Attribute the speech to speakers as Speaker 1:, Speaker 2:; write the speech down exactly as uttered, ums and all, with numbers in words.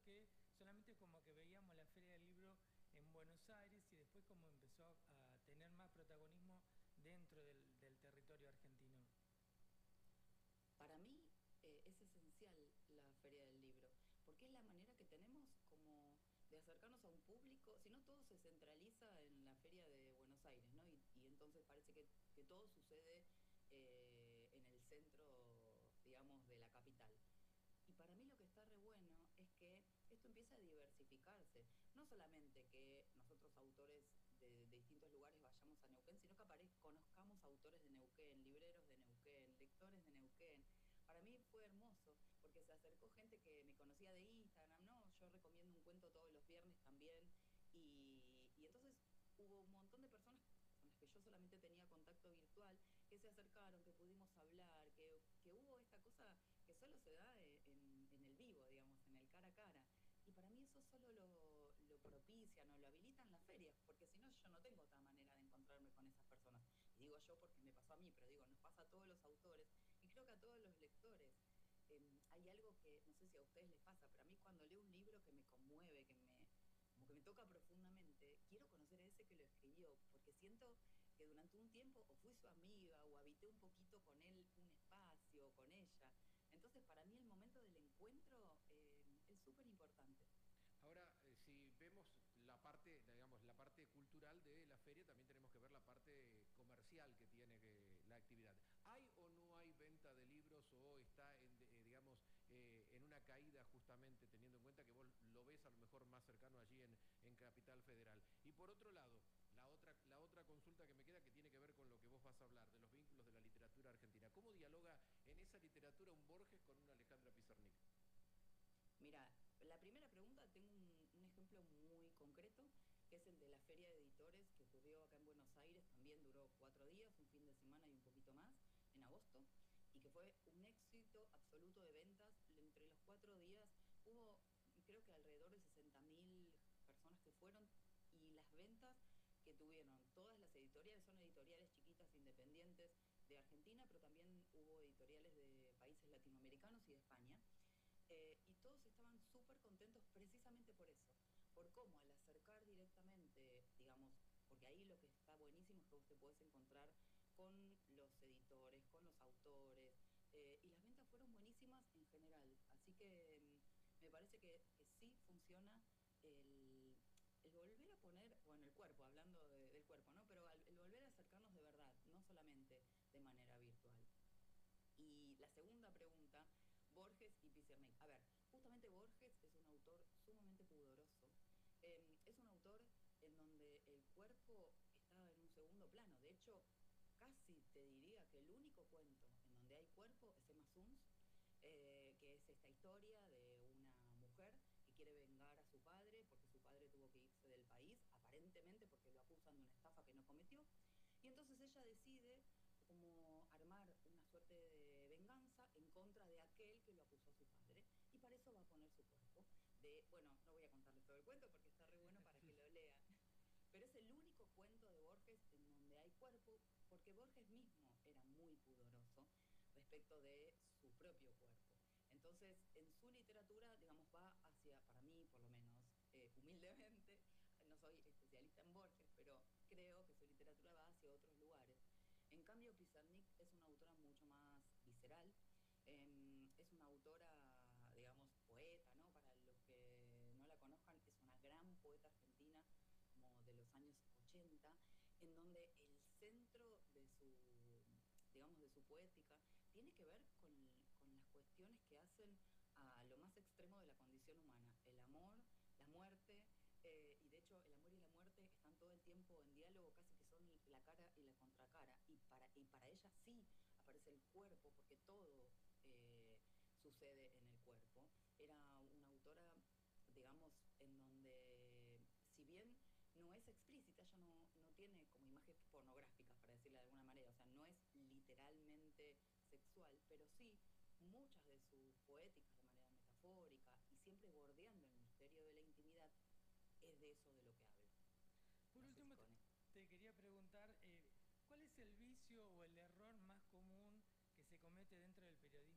Speaker 1: que solamente como que veíamos la Feria del Libro en Buenos Aires y después como empezó a, a tener más protagonismo dentro del, del territorio argentino.
Speaker 2: Para mí eh, es esencial la Feria del Libro, porque es la manera que tenemos como de acercarnos a un público, si no todo se centraliza en la Feria de Buenos Aires, ¿no? Y, y entonces parece que, que todo sucede eh, en el centro, digamos, de la capital. Y para mí lo que está re bueno es que esto empieza a diversificarse. No solamente que nosotros autores de, de distintos lugares vayamos a Neuquén, sino que apare- conozcamos autores de Neuquén, libreros de Neuquén, lectores de Neuquén. Para mí fue hermoso, porque se acercó gente que me conocía de Instagram, ¿no? Yo recomiendo un cuento todos los viernes también. Y, y entonces hubo un montón de personas con las que yo solamente tenía contacto virtual, que se acercaron, que pudimos hablar, que, que hubo esta cosa que solo se da en, en el vivo, digamos, en el cara a cara. Y para mí eso solo lo, lo propician o lo habilitan las ferias, porque si no yo no tengo otra manera de encontrarme con esas personas. Y digo yo porque me pasó a mí, pero digo, nos pasa a todos los autores y creo que a todos los lectores. Eh, hay algo que no sé si a ustedes les pasa, pero a mí cuando leo un libro que me conmueve, que me, como que me toca profundamente, quiero conocer a ese que lo escribió, porque siento que durante un tiempo o fui su amiga o habité un poquito con él un espacio, con ella. Entonces, para mí el momento del encuentro eh, es súper importante.
Speaker 3: Ahora, eh, si vemos la parte, digamos, la parte cultural de la feria, también tenemos que ver la parte comercial que tiene que, la actividad. ¿Hay o no hay venta de libros o está, en, eh, digamos, eh, en una caída justamente teniendo en cuenta que vos lo ves a lo mejor más cercano allí en, en Capital Federal? Y por otro lado, la otra, la otra consulta que me queda que tiene que ver con lo que vos vas a hablar, de los vínculos de la literatura argentina. ¿Cómo dialoga en esa literatura un Borges con una Alejandra Pizarnik?
Speaker 2: Mira, la primera pregunta, tengo un, un ejemplo muy concreto, que es el de la Feria de Editores que ocurrió acá en Buenos Aires, también duró cuatro días, un fin de semana y un poquito más, en agosto, y que fue un éxito absoluto de ventas. Entre los cuatro días hubo, creo que alrededor de sesenta mil personas que fueron, y las ventas que tuvieron todas las editoriales, son editoriales chiquitas, independientes de Argentina, pero también hubo editoriales de países latinoamericanos y de España. Eh, y todos estaban súper contentos precisamente por eso, por cómo al acercar directamente, digamos, porque ahí lo que está buenísimo es que vos te podés encontrar con los editores, con los autores, eh, y las ventas fueron buenísimas en general. Así que mm, me parece que, que sí funciona el, el volver a poner, bueno, el cuerpo, hablando de- del cuerpo, ¿no? Pero al- el volver a acercarnos de verdad, no solamente de manera virtual. Y la segunda pregunta, Borges y Pizarnik. A ver, justamente Borges es un autor sumamente pudoroso. Eh, es un autor en donde el cuerpo está en un segundo plano. De hecho, casi te diría que el único cuento en donde hay cuerpo es Emma Suns, eh, que es esta historia de una mujer que quiere vengar a su padre porque su padre tuvo que irse del país, aparentemente porque lo acusan de una estafa que no cometió. Y entonces ella decide como armar una suerte de venganza en contra de aquel que lo acusó a su padre, y para eso va a poner su cuerpo. De, bueno, no voy a contarles todo el cuento porque está re bueno para que lo lean, pero es el único cuento de Borges en donde hay cuerpo, porque Borges mismo era muy pudoroso respecto de su propio cuerpo. Entonces, en su literatura, digamos, va hacia, para mí por lo menos, eh, humildemente, no soy especialista en Borges, pero creo que su literatura va hacia otros lugares. En cambio, Pizarnik es una autora mucho más visceral, eh, es una autora, digamos, poeta, ¿no? Para los que no la conozcan, es una gran poeta argentina, como de los años ochenta, en donde el centro de su, digamos, de su poética tiene que ver con, con las cuestiones que hacen a lo más extremo de la condición humana, el amor, la muerte, eh, y de hecho el amor y la muerte están todo el tiempo en diálogo, casi que son la cara y la contracara, y para, y para ella sí aparece el cuerpo, porque todo eh, sucede en el cuerpo. Era una autora, digamos, en donde, si bien no es explícita, ella no, no tiene como imágenes pornográficas, para decirlo de alguna manera, o sea, no es literalmente sexual, pero sí muchas de sus poéticas de manera metafórica y siempre bordeando el misterio de la intimidad, es de eso de lo que habla.
Speaker 1: Por
Speaker 2: No sé si
Speaker 1: último, te,
Speaker 2: con esto.
Speaker 1: te quería preguntar, eh, ¿cuál es el vicio o el error más